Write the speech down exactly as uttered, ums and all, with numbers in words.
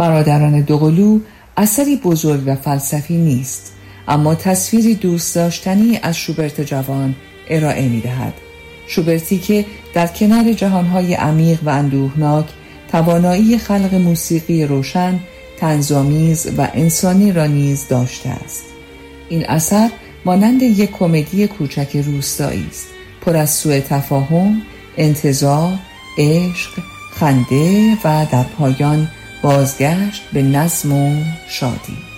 برادران دوقلو اثری بزرگ و فلسفی نیست، اما تصویری دوست داشتنی از شوبرت جوان ارائه می دهد. شوبرتی که در کنار جهانهای عمیق و اندوهناک توانایی خلق موسیقی روشن، طنزآمیز و انسانی را نیز داشته است. این اثر مانند یک کمدی کوچک روستایی است، پر از سوء تفاهم، انتزاع، عشق، خنده و در پایان بازگشت به نظم و شادی.